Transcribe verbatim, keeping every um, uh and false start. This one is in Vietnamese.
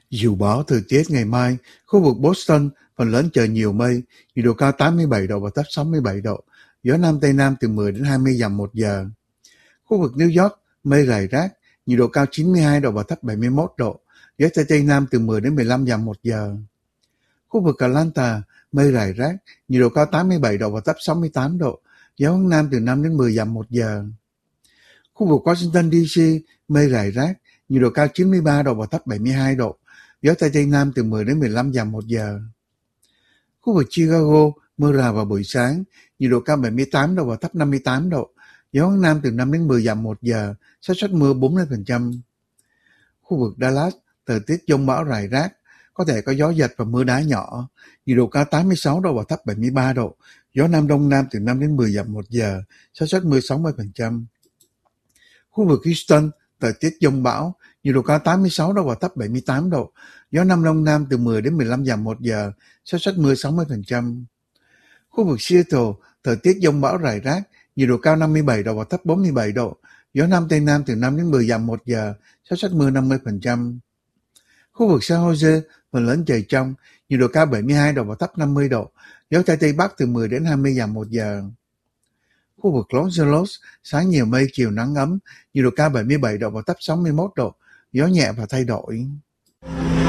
Dự báo thời tiết ngày mai, khu vực Boston phần lớn trời nhiều mây, nhiệt độ cao tám mươi bảy độ và thấp sáu mươi bảy độ, gió Nam Tây Nam từ mười đến hai mươi dặm một giờ. Khu vực New York, mây rải rác, nhiệt độ cao chín mươi hai độ và thấp bảy mươi mốt độ, gió Tây Tây Nam từ mười đến mười lăm dặm một giờ. Khu vực Atlanta, mây rải rác, nhiệt độ cao tám mươi bảy độ và thấp sáu mươi tám độ, gió hướng Nam từ năm đến mười dặm một giờ. Khu vực Washington đê xê, mây rải rác, nhiệt độ cao chín mươi ba độ và thấp bảy mươi hai độ, gió Tây Tây Nam từ mười đến mười lăm dặm một giờ. Khu vực Chicago, mưa rào vào buổi sáng, nhiệt độ cao bảy mươi tám độ và thấp năm mươi tám độ, gió hướng Nam từ năm đến mười dặm một giờ, xác suất mưa bốn mươi phần trăm. Khu vực Dallas, thời tiết dông bão rải rác, có thể có gió giật và mưa đá nhỏ, nhiệt độ cao tám mươi sáu độ và thấp bảy mươi ba độ, gió Nam Đông Nam từ năm đến mười dặm một giờ, xác suất mưa sáu mươi phần trăm. Khu vực Houston, thời tiết dông bão, nhiệt độ cao tám mươi sáu độ và thấp bảy mươi tám độ, gió Nam Đông Nam từ mười đến mười lăm dặm một giờ, xác suất mưa sáu mươi phần trăm. Khu vực Seattle, thời tiết dông bão rải rác, nhiệt độ cao năm mươi bảy độ và thấp bốn mươi bảy độ, gió Nam Tây Nam từ năm đến mười dặm một giờ, xác suất mưa năm mươi phần trăm. Khu vực San Jose, phần lớn trời trong, nhiệt độ cao bảy mươi hai độ và thấp năm mươi độ, gió Tây Tây Bắc từ mười đến hai mươi dặm một giờ. Khu vực Los Angeles, sáng nhiều mây, chiều nắng ấm, nhiệt độ cao bảy mươi bảy độ và thấp sáu mươi mốt độ, gió nhẹ và thay đổi.